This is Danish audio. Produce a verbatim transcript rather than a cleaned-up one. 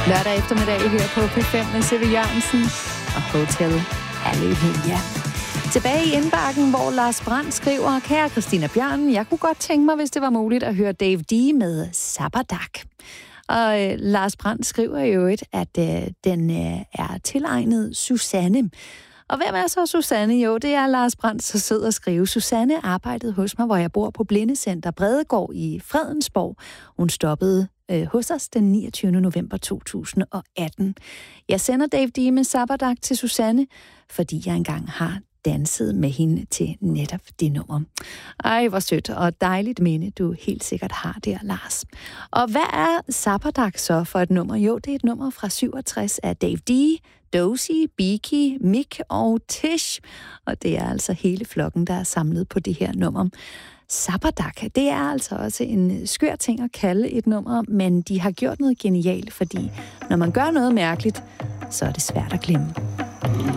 Lørdag eftermiddag her på P fem med Sive Jørgensen og Hotel Halleluja. Tilbage i indbakken, hvor Lars Brandt skriver: Kære Christina Bjørn, jeg kunne godt tænke mig, hvis det var muligt, at høre Dave D. med Sabbatak. Og øh, Lars Brandt skriver jo et, at øh, den øh, er tilegnet Susanne. Og hvem er så Susanne? Jo, det er Lars Brandt, så sidder og skriver. Susanne arbejdede hos mig, hvor jeg bor på Blindecenter Bredegård i Fredensborg. Hun stoppede øh, hos os den niogtyvende november to tusind og atten. Jeg sender Dave D. med Sabbatak til Susanne, fordi jeg engang har danset med hende til netop det nummer. Ej, hvor sødt og dejligt minde, du helt sikkert har der, Lars. Og hvad er Sabbatak så for et nummer? Jo, det er et nummer fra syvogtres af Dave D., Dozy, Beaky, Mick og Tish. Og det er altså hele flokken, der er samlet på det her nummer. Sabbatak, det er altså også en skør ting at kalde et nummer, men de har gjort noget genialt, fordi når man gør noget mærkeligt, så er det svært at glemme.